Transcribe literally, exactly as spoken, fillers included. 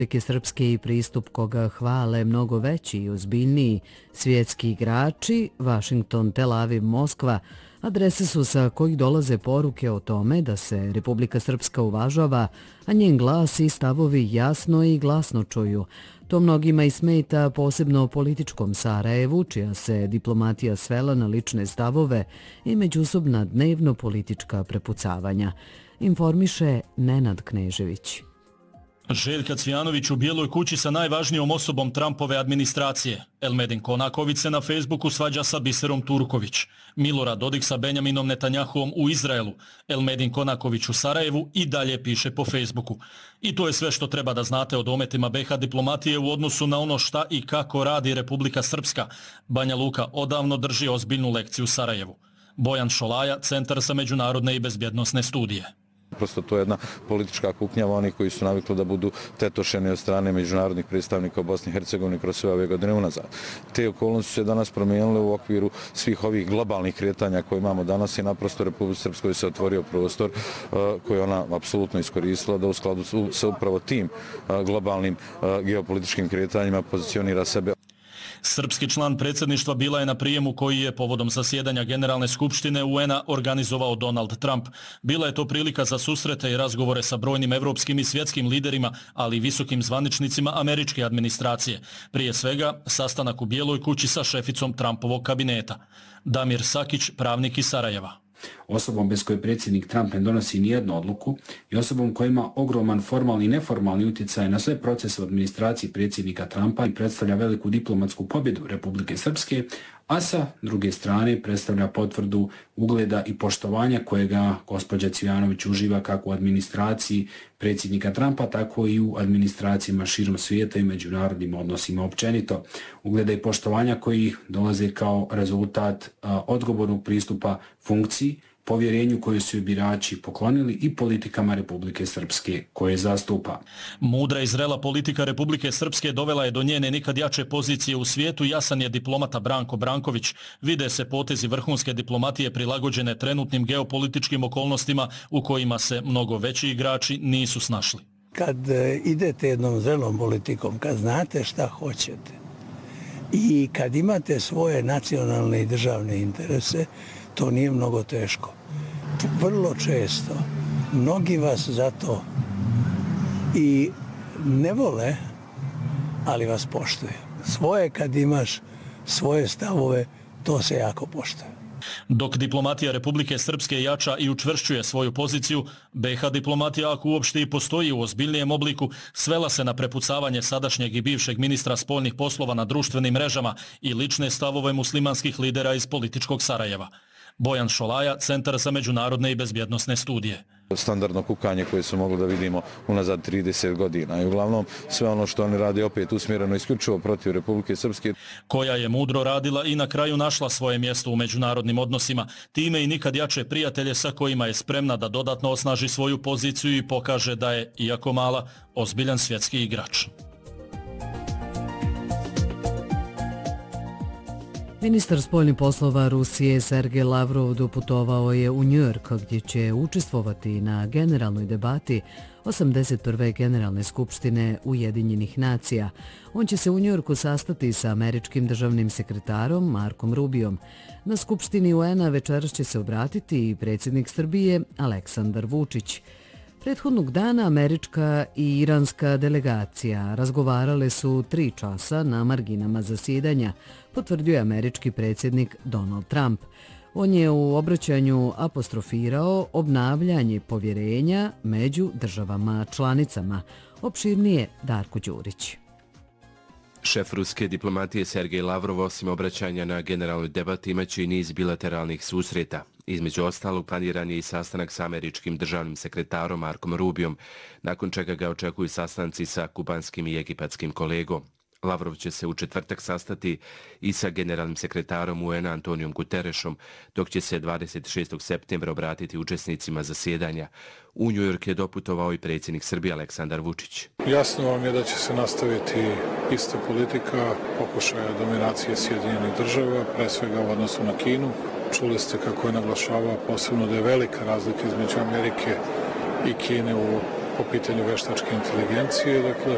Srpske i pristup koga hvale mnogo veći i ozbiljniji svjetski igrači, Washington, Tel Aviv, Moskva, adrese su sa kojih dolaze poruke o tome da se Republika Srpska uvažava, a njen glas i stavovi jasno i glasno čuju. To mnogima i smeta, posebno političkom Sarajevu, čija se diplomatija svela na lične stavove i međusobna dnevno politička prepucavanja. Informiše Nenad Knežević. Željka Cvijanović u Bijeloj kući sa najvažnijom osobom Trumpove administracije. Elmedin Konaković se na Facebooku svađa sa Biserom Turković. Milorad Dodik sa Benjaminom Netanjahuom u Izraelu. Elmedin Konaković u Sarajevu i dalje piše po Facebooku. I to je sve što treba da znate o dometima be ha diplomatije u odnosu na ono šta i kako radi Republika Srpska. Banja Luka odavno drži ozbiljnu lekciju Sarajevu. Bojan Šolaja, Centar za međunarodne i bezbjednosne studije. Prosto to je jedna politička kuknjava, oni koji su navikli da budu tetošeni od strane međunarodnih predstavnika u Bosni i Hercegovini kroz sve ove godine unazad. Te okolnosti su se danas promijenile u okviru svih ovih globalnih kretanja koje imamo danas i naprosto Republici Srpskoj se otvorio prostor koji ona apsolutno iskoristila da u skladu sa upravo tim globalnim geopolitičkim kretanjima pozicionira sebe. Srpski član predsjedništva bila je na prijemu koji je povodom zasjedanja Generalne skupštine u en a organizovao Donald Trump. Bila je to prilika za susrete i razgovore sa brojnim evropskim i svjetskim liderima, ali i visokim zvaničnicima američke administracije. Prije svega, sastanak u Bijeloj kući sa šeficom Trumpovog kabineta. Damir Sakić, pravnik iz Sarajeva. Osobom bez koje predsjednik Trump ne donosi nijednu odluku i osobom koja ima ogroman formalni i neformalni utjecaj na sve procese u administraciji predsjednika Trumpa i predstavlja veliku diplomatsku pobjedu Republike Srpske, a sa druge strane predstavlja potvrdu ugleda i poštovanja kojega gospođa Cvijanović uživa kako u administraciji predsjednika Trumpa, tako i u administracijama širom svijeta i međunarodnim odnosima općenito. Ugleda i poštovanja koji dolaze kao rezultat a, odgovornog pristupa funkciji, povjerenju koju su birači poklonili i politikama Republike Srpske koje zastupa. Mudra i zrela politika Republike Srpske dovela je do njene nikad jače pozicije u svijetu, jasan je diplomata Branko Branković. Vide se potezi vrhunske diplomatije prilagođene trenutnim geopolitičkim okolnostima u kojima se mnogo veći igrači nisu snašli. Kad idete jednom zrelom politikom, kad znate šta hoćete i kad imate svoje nacionalne i državne interese, to nije mnogo teško. Vrlo često mnogi vas zato i ne vole, ali vas poštuju. Svoje kad imaš, svoje stavove, to se jako poštuje. Dok diplomatija Republike Srpske jača i učvršćuje svoju poziciju, be ha diplomatija, ako uopšte i postoji u ozbiljnijem obliku, svela se na prepucavanje sadašnjeg i bivšeg ministra spoljnih poslova na društvenim mrežama i lične stavove muslimanskih lidera iz političkog Sarajeva. Bojan Šolaja, Centar za međunarodne i bezbjednosne studije. Standardno kukanje koje su mogli da vidimo unazad trideset godina i uglavnom sve ono što oni rade opet usmjereno isključivo protiv Republike Srpske. Koja je mudro radila i na kraju našla svoje mjesto u međunarodnim odnosima, time i nikad jače prijatelje sa kojima je spremna da dodatno osnaži svoju poziciju i pokaže da je, iako mala, ozbiljan svjetski igrač. Ministar spoljnih poslova Rusije Sergej Lavrov doputovao je u Njujork gdje će učestvovati na generalnoj debati osamdeset prve Generalne skupštine Ujedinjenih nacija. On će se u Njujorku sastati sa američkim državnim sekretarom Markom Rubijom. Na skupštini u en a večeras će se obratiti i predsjednik Srbije Aleksandar Vučić. Prethodnog dana američka i iranska delegacija razgovarale su tri časa na marginama zasjedanja, potvrdio je američki predsjednik Donald Trump. On je u obraćanju apostrofirao obnavljanje povjerenja među državama članicama. Opširnije Darko Đurić. Šef ruske diplomatije Sergej Lavrov osim obraćanja na generalnoj debati imaće i niz bilateralnih susreta. Između ostalog planiran je i sastanak sa američkim državnim sekretarom Markom Rubijom, nakon čega ga očekuju sastanci sa kubanskim i egipatskim kolegom. Lavrov će se u četvrtak sastati i sa generalnim sekretarom u en a Antonijom Guterešom, dok će se dvadeset šestog septembra obratiti učesnicima zasjedanja. U Njujork je doputovao i predsjednik Srbije Aleksandar Vučić. Jasno vam je da će se nastaviti ista politika pokušaja dominacije Sjedinjenih država, pre svega u odnosu na Kinu. Čuli ste kako je naglašavao posebno da je velika razlika između Amerike i Kine u, po pitanju veštačke inteligencije. Dakle,